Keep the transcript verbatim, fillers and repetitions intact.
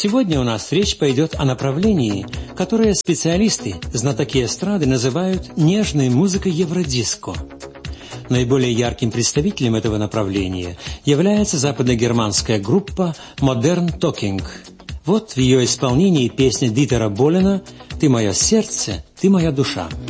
сегодня у нас речь пойдет о направлении, которое специалисты, знатоки эстрады, называют нежной музыкой евродиско. Наиболее ярким представителем этого направления является западногерманская группа Modern Talking. Вот в ее исполнении песня Дитера Болена «Ты мое сердце, ты моя душа».